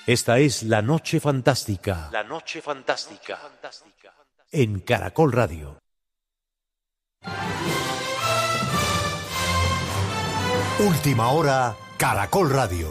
Esta es La Noche Fantástica. La Noche Fantástica. En Caracol Radio. Última hora, Caracol Radio.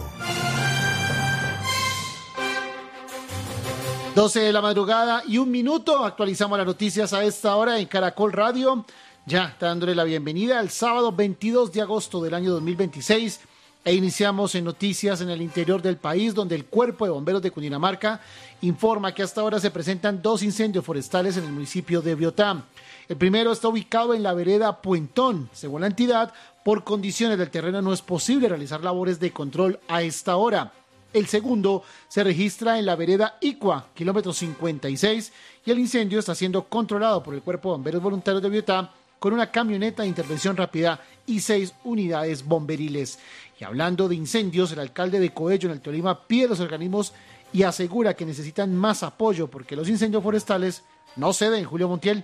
12 de la madrugada y 1 minuto. Actualizamos las noticias a esta hora en Caracol Radio. Ya dándole la bienvenida al sábado 22 de agosto del año 2026. E iniciamos en noticias en el interior del país, donde el Cuerpo de Bomberos de Cundinamarca informa que hasta ahora se presentan 2 incendios forestales en el municipio de Biotá. El primero está ubicado en la vereda Puentón. Según la entidad, por condiciones del terreno no es posible realizar labores de control a esta hora. El segundo se registra en la vereda Icua, kilómetro 56, y el incendio está siendo controlado por el Cuerpo de Bomberos Voluntarios de Biotá con una camioneta de intervención rápida y 6 unidades bomberiles. Y hablando de incendios, el alcalde de Coello, en el Tolima, pide a los organismos y asegura que necesitan más apoyo porque los incendios forestales no ceden. Julio Montiel.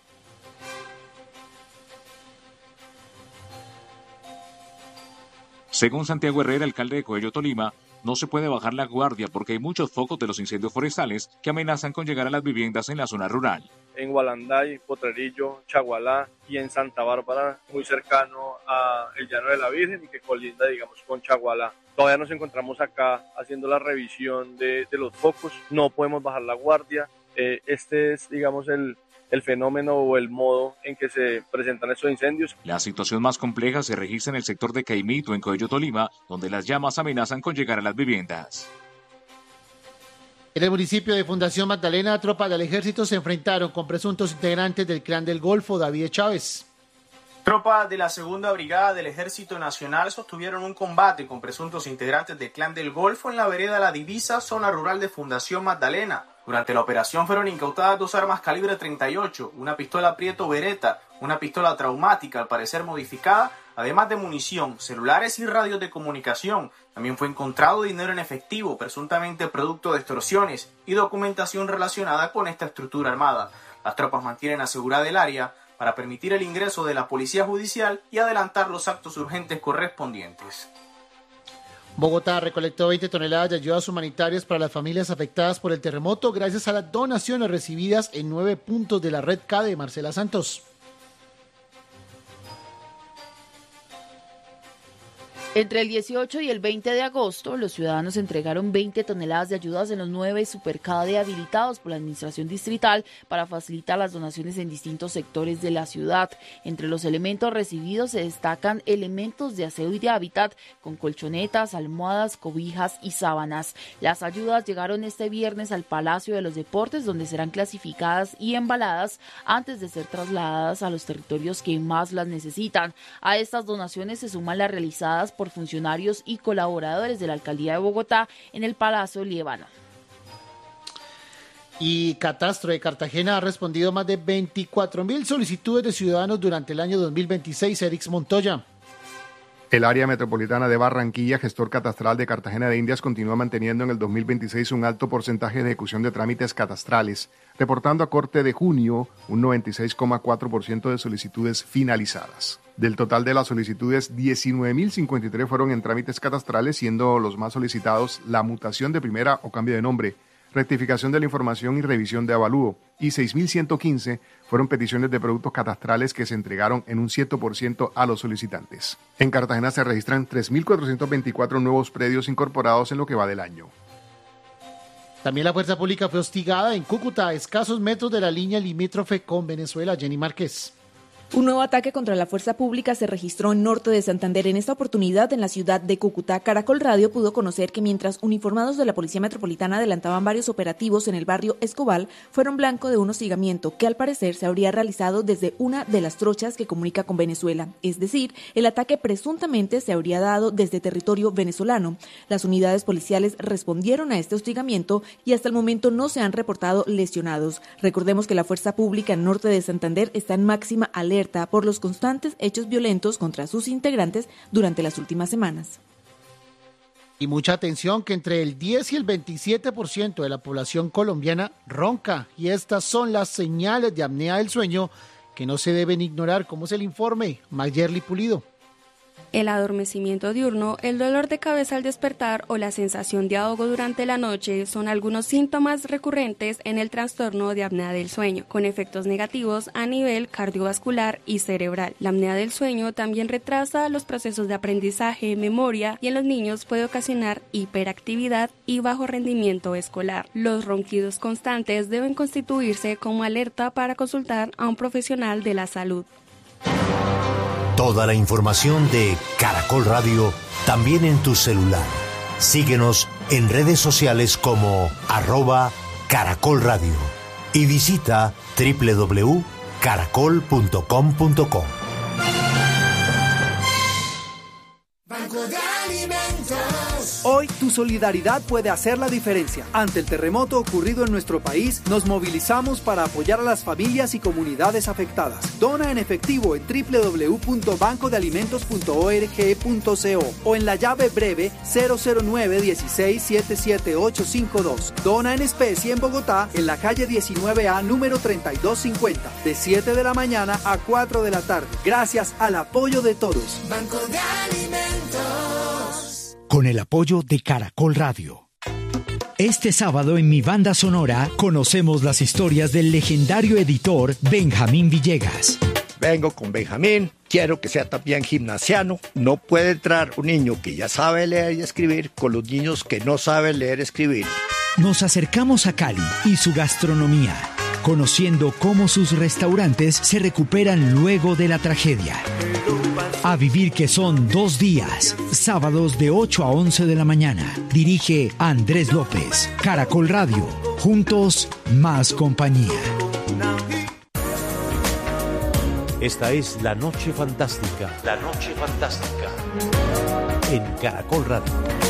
Según Santiago Herrera, alcalde de Coello, Tolima, no se puede bajar la guardia porque hay muchos focos de los incendios forestales que amenazan con llegar a las viviendas en la zona rural. En Gualanday, Potrerillo, Chagualá y en Santa Bárbara, muy cercano a el Llano de la Virgen y que colinda, digamos, con Chagualá. Todavía nos encontramos acá haciendo la revisión de los focos, no podemos bajar la guardia. Este es, digamos, el fenómeno o el modo en que se presentan estos incendios. La situación más compleja se registra en el sector de Caimito, en Coello, Tolima, donde las llamas amenazan con llegar a las viviendas. En el municipio de Fundación Magdalena, tropas del ejército se enfrentaron con presuntos integrantes del Clan del Golfo, David Chávez. Tropas de la Segunda Brigada del Ejército Nacional sostuvieron un combate con presuntos integrantes del Clan del Golfo en la vereda La Divisa, zona rural de Fundación Magdalena. Durante la operación fueron incautadas 2 armas calibre 38, una pistola Prieto Beretta, una pistola traumática al parecer modificada, además de munición, celulares y radios de comunicación. También fue encontrado dinero en efectivo, presuntamente producto de extorsiones, y documentación relacionada con esta estructura armada. Las tropas mantienen asegurada el área para permitir el ingreso de la Policía Judicial y adelantar los actos urgentes correspondientes. Bogotá recolectó 20 toneladas de ayudas humanitarias para las familias afectadas por el terremoto gracias a las donaciones recibidas en 9 puntos de la red CADE. Marcela Santos. Entre el 18 y el 20 de agosto, los ciudadanos entregaron 20 toneladas de ayudas en los 9 supercade habilitados por la Administración Distrital para facilitar las donaciones en distintos sectores de la ciudad. Entre los elementos recibidos se destacan elementos de aseo y de hábitat, con colchonetas, almohadas, cobijas y sábanas. Las ayudas llegaron este viernes al Palacio de los Deportes, donde serán clasificadas y embaladas antes de ser trasladadas a los territorios que más las necesitan. A estas donaciones se suman las realizadas por funcionarios y colaboradores de la Alcaldía de Bogotá en el Palacio Líbano. Y Catastro de Cartagena ha respondido más de 24.000 solicitudes de ciudadanos durante el año 2026. Erix Montoya. El área metropolitana de Barranquilla, gestor catastral de Cartagena de Indias, continúa manteniendo en el 2026 un alto porcentaje de ejecución de trámites catastrales, reportando a corte de junio un 96,4% de solicitudes finalizadas. Del total de las solicitudes, 19.053 fueron en trámites catastrales, siendo los más solicitados la mutación de primera o cambio de nombre, rectificación de la información y revisión de avalúo, y 6.115 fueron peticiones de productos catastrales que se entregaron en un 7% a los solicitantes. En Cartagena se registran 3.424 nuevos predios incorporados en lo que va del año. También la fuerza pública fue hostigada en Cúcuta, a escasos metros de la línea limítrofe con Venezuela. Jenny Márquez. Un nuevo ataque contra la fuerza pública se registró en norte de Santander, en esta oportunidad en la ciudad de Cúcuta. Caracol Radio pudo conocer que mientras uniformados de la Policía Metropolitana adelantaban varios operativos en el barrio Escobal, fueron blanco de un hostigamiento que al parecer se habría realizado desde una de las trochas que comunica con Venezuela. Es decir, el ataque presuntamente se habría dado desde territorio venezolano. Las unidades policiales respondieron a este hostigamiento y hasta el momento no se han reportado lesionados. Recordemos que la fuerza pública en norte de Santander está en máxima alerta por los constantes hechos violentos contra sus integrantes durante las últimas semanas. Y mucha atención que entre el 10 y el 27% de la población colombiana ronca, y estas son las señales de apnea del sueño que no se deben ignorar, como es el informe Mayerly Pulido. El adormecimiento diurno, el dolor de cabeza al despertar o la sensación de ahogo durante la noche son algunos síntomas recurrentes en el trastorno de apnea del sueño, con efectos negativos a nivel cardiovascular y cerebral. La apnea del sueño también retrasa los procesos de aprendizaje, memoria y en los niños puede ocasionar hiperactividad y bajo rendimiento escolar. Los ronquidos constantes deben constituirse como alerta para consultar a un profesional de la salud. Toda la información de Caracol Radio también en tu celular. Síguenos en redes sociales como @Caracol Radio y visita www.caracol.com.co. Banco de Alimentos. Hoy tu solidaridad puede hacer la diferencia. Ante el terremoto ocurrido en nuestro país, nos movilizamos para apoyar a las familias y comunidades afectadas. Dona en efectivo en www.bancodealimentos.org.co o en la llave breve 009-16-77852. Dona en especie en Bogotá, en la calle 19A, número 3250, de 7 de la mañana a 4 de la tarde. Gracias al apoyo de todos. Banco de Alimentos. Con el apoyo de Caracol Radio. Este sábado en Mi Banda Sonora conocemos las historias del legendario editor Benjamín Villegas. Vengo con Benjamín, quiero que sea también gimnasiano. No puede entrar un niño que ya sabe leer y escribir con los niños que no saben leer y escribir. Nos acercamos a Cali y su gastronomía, conociendo cómo sus restaurantes se recuperan luego de la tragedia. A vivir que son 2 días, sábados de 8 a 11 de la mañana. Dirige Andrés López. Caracol Radio. Juntos, más compañía. Esta es La Noche Fantástica. La Noche Fantástica. En Caracol Radio.